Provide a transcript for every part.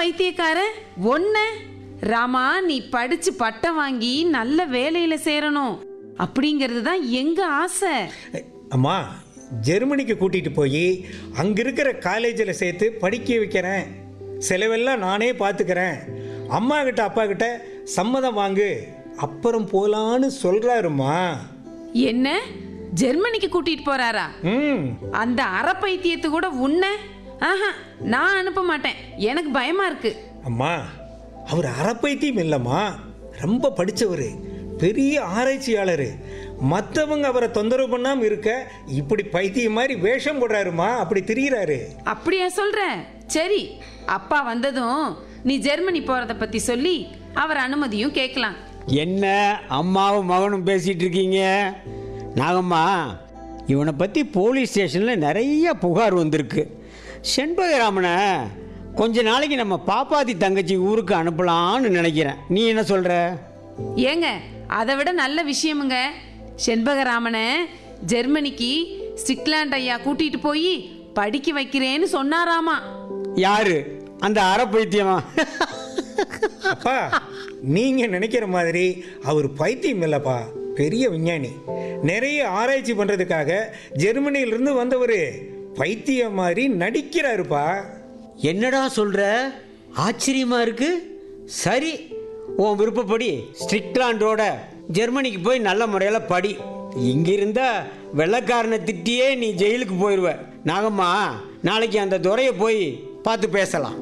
பைத்தியக்காரன் ஒன்ன. ராமா, நீ படிச்சு பட்டம் வாங்கி நல்ல வேலையில சேரணும் அப்படிங்கிறது தான் எங்க ஆசை. அம்மா, ஜெர்மனிக்கு கூட்டிகிட்டு போய் அங்கே இருக்கிற காலேஜில் சேர்த்து படிக்க வைக்கிறேன். செலவெல்லாம் நானே பார்த்துக்கிறேன். அம்மா கிட்ட அப்பா கிட்ட சம்மதம் வாங்கு, அப்புறம் போலான்னு சொல்கிறாருமா. என்ன, ஜெர்மனிக்கு கூட்டிட்டு போறாரா? அந்த அரை பைத்தியத்து கூட உன்ன நான் அனுப்ப மாட்டேன். எனக்கு பயமா இருக்கு. அம்மா, அவர் அரை பைத்தியம் இல்லைம்மா, ரொம்ப படித்தவர், பெரிய ஆராய்ச்சியாளர். மற்றவங்க அவரை தொந்தரவு பண்ணாமல் இருக்க இப்படி பைத்தியம் மாதிரி வேஷம் போடுறாருமா, அப்படி திரியிறாரு. அப்படியா சொல்ற? சரி, அப்பா வந்ததும் நீ ஜெர்மனி போறத பத்தி சொல்லி அவர் அனுமதியும் கேட்கலாம். என்ன அம்மாவும் மகனும் பேசிகிட்டு இருக்கீங்க? நாகம்மா, இவனை பற்றி போலீஸ் ஸ்டேஷனில் நிறைய புகார் வந்திருக்கு. செண்பகராமனை கொஞ்ச நாளைக்கு நம்ம பாப்பாத்தி தங்கச்சி ஊருக்கு அனுப்பலான்னு நினைக்கிறேன். நீ என்ன சொல்கிற? ஏங்க, அதை விட நல்ல விஷயமுங்க. செண்பகராமனை ஜெர்மனிக்கு ஸ்டிக்லாண்ட் ஐயா கூட்டிட்டு போய் படிக்க வைக்கிறேன்னு சொன்னாராமா. யாரு? அந்த அரை பைத்தியமா? அப்பா, நீங்கள் நினைக்கிற மாதிரி அவர் பைத்தியம் இல்லைப்பா, பெரிய விஞ்ஞானி. நிறைய ஆராய்ச்சி பண்ணுறதுக்காக ஜெர்மனியிலிருந்து வந்தவர். பைத்தியம் மாதிரி நடிக்கிறாருப்பா. என்னடா சொல்கிற? ஆச்சரியமா இருக்கு. சரி, உன் விருப்பப்படி ஸ்டிக்லாண்டோட ஜெர்மனிக்கு போய் நல்ல முறையில் படி. இங்கிருந்தா வெள்ளைக்காரனை திட்டியே நீ ஜெயிலுக்கு போயிடுவ. நாகம்மா, நாளைக்கு அந்த துறையை போய் பார்த்து பேசலாம்.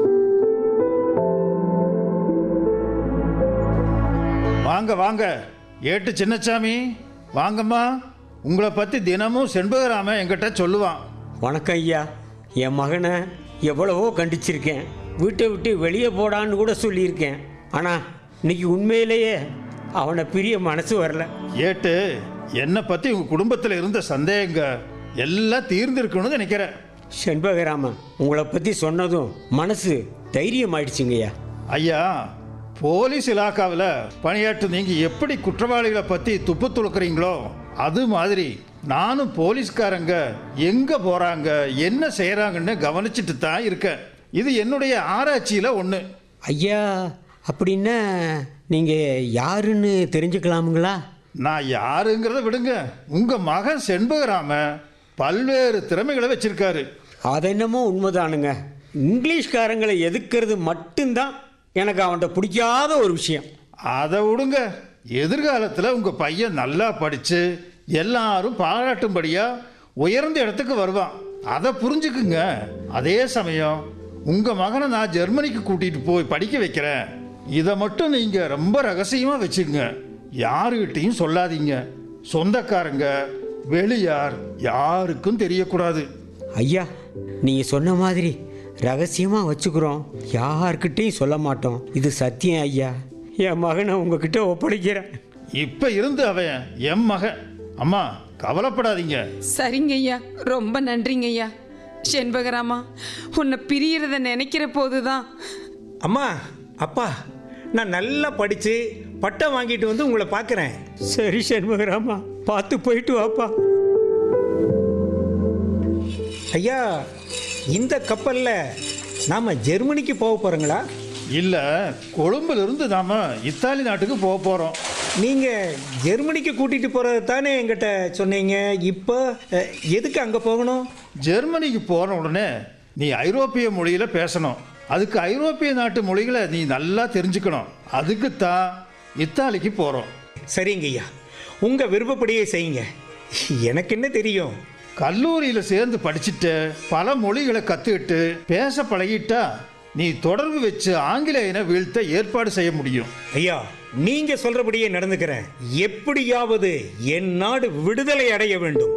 வாங்க வாங்க, ஏட்டு சின்னச்சாமி வாங்கம்மா. உங்களை பற்றி தினமும் செண்பகராமன் என்கிட்ட சொல்லுவான். வணக்கம் ஐயா. என் மகனை எவ்வளவோ கண்டிச்சிருக்கேன், வீட்டை விட்டு வெளியே போடான்னு கூட சொல்லியிருக்கேன். ஆனால் இன்னைக்கு உண்மையிலேயே அவனை பிரிய மனசு வரல. ஏட்டு, என்னை பற்றி உங்கள் குடும்பத்தில் இருந்த சந்தேகங்க எல்லாம் தீர்ந்திருக்கணும்னு நினைக்கிறேன். செண்பகராமன் உங்களை பற்றி சொன்னதும் மனசு தைரியம் ஆயிடுச்சுங்கய்யா. ஐயா, போலீஸ் இலாக்காவில் பணியாற்று நீங்கள் எப்படி குற்றவாளிகளை பற்றி துப்பு துளுக்குறீங்களோ அது மாதிரி நானும் போலீஸ்காரங்க எங்கே போகிறாங்க என்ன செய்கிறாங்கன்னு கவனிச்சுட்டு தான் இருக்கேன். இது என்னுடைய ஆராய்ச்சியில் ஒன்று. ஐயா, அப்படின்னா நீங்கள் யாருன்னு தெரிஞ்சுக்கலாமுங்களா? நான் யாருங்கிறத விடுங்க, உங்கள் மகன் செண்பகராமன் பல்வேறு திறமைகளை வச்சிருக்காரு. அது என்னமோ உண்மைதானுங்க. இங்கிலீஷ்காரங்களை எதிர்க்கிறது மட்டும்தான் எனக்கு அவன்கிட்ட பிடிக்காத ஒரு விஷயம். அதை விடுங்க, எதிர்காலத்தில் உங்கள் பையன் நல்லா படித்து எல்லாரும் பாராட்டும்படியாக உயர்ந்த இடத்துக்கு வருவான். அதை புரிஞ்சுக்குங்க. அதே சமயம் உங்கள் மகனை நான் ஜெர்மனிக்கு கூட்டிகிட்டு போய் படிக்க வைக்கிறேன். இதை மட்டும் நீங்கள் ரொம்ப ரகசியமாக வச்சுக்கங்க, யாருக்கிட்டையும் சொல்லாதீங்க. சொந்தக்காரங்க, வெளியார் யாருக்கும் தெரியக்கூடாது. ஐயா, நீங்கள் சொன்ன மாதிரி ரகசியமாக வச்சுக்கிறோம், யார்கிட்டையும் சொல்ல மாட்டோம். இது சத்தியம் ஐயா. என் மகனை உங்ககிட்ட ஒப்படைக்கிறேன். இப்போ இருந்து அவன் என் மகன். அம்மா, கவலைப்படாதீங்க. சரிங்க ஐயா, ரொம்ப நன்றிங்க ஐயா. செண்பகராமா, உன்னை பிரியறத நினைக்கிற போதுதான். அம்மா, அப்பா, நான் நல்லா படித்து பட்டம் வாங்கிட்டு வந்து உங்களை பார்க்குறேன். சரி செண்பகராமா, பார்த்து போயிட்டு வாப்பா. ஐயா, இந்த கப்பலில் நாம் ஜெர்மனிக்கு போக போகிறோங்களா? இல்லை, கொழும்புலேருந்து நாம் இத்தாலி நாட்டுக்கு போக போகிறோம். நீங்கள் ஜெர்மனிக்கு கூட்டிகிட்டு போகிறது தானே என்கிட்ட சொன்னீங்க. இப்போ எதுக்கு அங்கே போகணும்? ஜெர்மனிக்கு போன உடனே நீ ஐரோப்பிய மொழியில் பேசணும். அதுக்கு ஐரோப்பிய நாட்டு மொழிகளை நீ நல்லா தெரிஞ்சுக்கணும். அதுக்குத்தான் இத்தாலிக்கு போகிறோம். சரிங்க ஐயா, உங்கள் விருப்பப்படியே செய்யுங்க. எனக்கு என்ன தெரியும்? கல்லூரியில் சேர்ந்து படிச்சுட்டு பல மொழிகளை கற்றுக்கிட்டு பேச பழகிட்டா நீ தொடர்பு வச்சு ஆங்கிலேயனை வீழ்த்த ஏற்பாடு செய்ய முடியும். ஐயா, நீங்கள் சொல்கிறபடியே நடந்துக்கிறேன். எப்படியாவது என் நாடு விடுதலை அடைய வேண்டும்.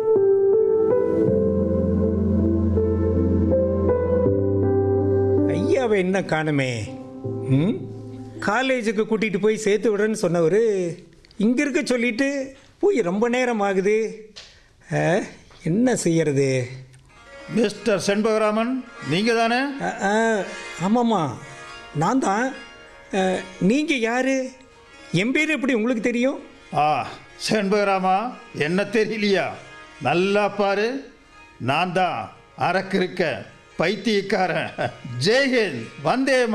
ஐயாவை என்ன காணுமே? காலேஜுக்கு கூட்டிகிட்டு போய் சேர்த்து விடுறேன்னு சொன்னவர் இங்கே இருக்க சொல்லிட்டு போய் ரொம்ப நேரம் ஆகுது. என்ன செய்யறது? மிஸ்டர் செண்பகராமன், நீங்கள் தானே? ஆமாம்மா, நான் தான். நீங்கள் யார்? என் பேர் எப்படி உங்களுக்கு தெரியும்? செண்பகராமா, என்ன தெரியலையா? நல்லா பாரு, நான் தான் அரக்கு இருக்க பைத்தியக்காரன். ஜெய்ஹிந்த், வந்தே